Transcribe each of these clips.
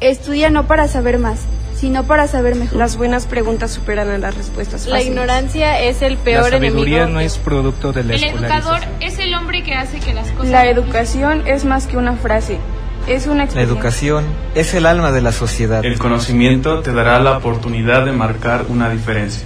Estudia no para saber más, sino para saber mejor. Las buenas preguntas superan a las respuestas fáciles. La ignorancia es el peor enemigo. La sabiduría no es producto de la escolarización. El educador es el hombre que hace que las cosas... La educación es más que una frase, es una experiencia. La educación es el alma de la sociedad. El conocimiento te dará la oportunidad de marcar una diferencia.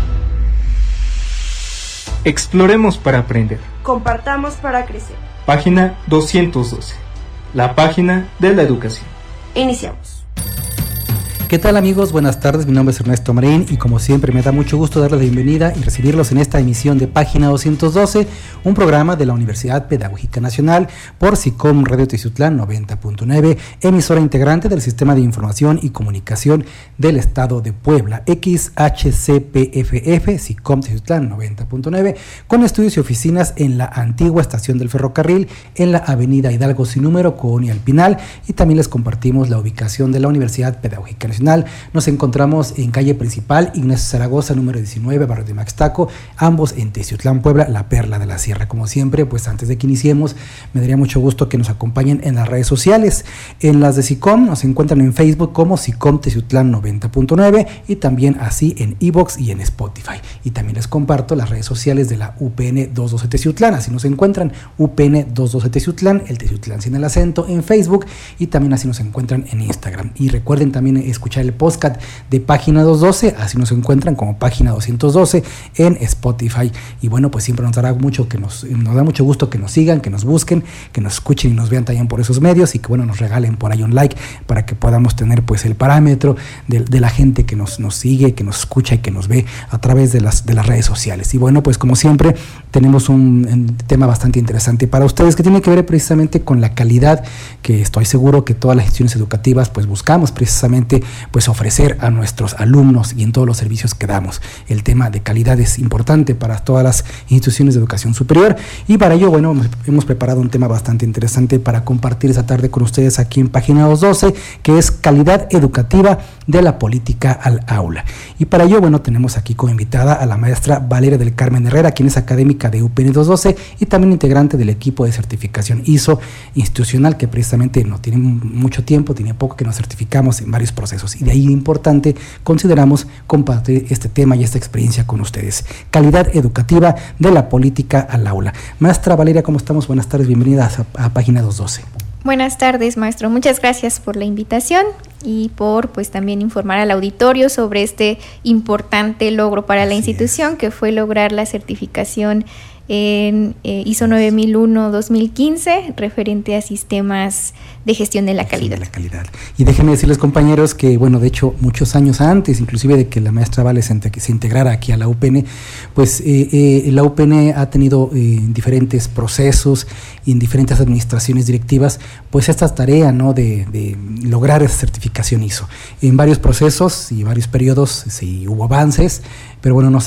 Exploremos para aprender. Compartamos para crecer. Página 212. La página de la educación. Iniciamos. ¿Qué tal, amigos? Buenas tardes, mi nombre es Ernesto Marín y como siempre me da mucho gusto darles la bienvenida y recibirlos en esta emisión de Página 212, un programa de la Universidad Pedagógica Nacional por SICOM Radio Teciutlán 90.9, emisora integrante del Sistema de Información y Comunicación del Estado de Puebla, XHCPFF, SICOM Teciutlán 90.9, con estudios y oficinas en la antigua estación del ferrocarril, en la avenida Hidalgo sin número, Colonia El Pinal, y también les compartimos la ubicación de la Universidad Pedagógica Nacional. Nos encontramos en calle principal Ignacio Zaragoza, número 19, barrio de Maxtaco, ambos en Teciutlán, Puebla, la perla de la sierra. Como siempre, pues antes de que iniciemos, me daría mucho gusto que nos acompañen en las redes sociales. En las de SICOM nos encuentran en Facebook como SICOM Teciutlán 90.9 y también así en iVoox y en Spotify. Y también les comparto las redes sociales de la UPN 212 Teciutlán, así nos encuentran UPN 212 Teciutlán, el Teciutlán sin el acento en Facebook, y también así nos encuentran en Instagram. Y recuerden también escuchar el podcast de Página 212, así nos encuentran como Página 212 en Spotify. Y bueno, pues siempre nos da mucho gusto que nos sigan, que nos busquen, que nos escuchen y nos vean también por esos medios, y que bueno, nos regalen por ahí un like para que podamos tener pues el parámetro de la gente que nos sigue, que nos escucha y que nos ve a través de las redes sociales. Y bueno, pues como siempre tenemos un tema bastante interesante para ustedes que tiene que ver precisamente con la calidad que estoy seguro que todas las instituciones educativas pues buscamos precisamente pues ofrecer a nuestros alumnos y en todos los servicios que damos. El tema de calidad es importante para todas las instituciones de educación superior, y para ello, bueno, hemos preparado un tema bastante interesante para compartir esta tarde con ustedes aquí en Página 212, que es calidad educativa de la política al aula. Y para ello, bueno, tenemos aquí como invitada a la maestra Valeria del Carmen Herrera, quien es académica de UPN 212 y también integrante del equipo de certificación ISO institucional, que precisamente no tiene mucho tiempo, tiene poco que nos certificamos en varios procesos. Y de ahí importante, consideramos compartir este tema y esta experiencia con ustedes. Calidad educativa de la política al aula. Maestra Valeria, ¿cómo estamos? Buenas tardes, bienvenidas a Página 212. Buenas tardes, maestro. Muchas gracias por la invitación y por pues también informar al auditorio sobre este importante logro para la institución, que fue lograr la certificación en ISO 9001-2015 referente a sistemas de gestión de la calidad. Y déjenme decirles, compañeros, que bueno, de hecho muchos años antes, inclusive de que la maestra Vale se integrara aquí a la UPN, pues la UPN ha tenido en diferentes procesos y en diferentes administraciones directivas pues esta tarea, ¿no?, de lograr esa certificación ISO. En varios procesos y varios periodos sí hubo avances, pero bueno, no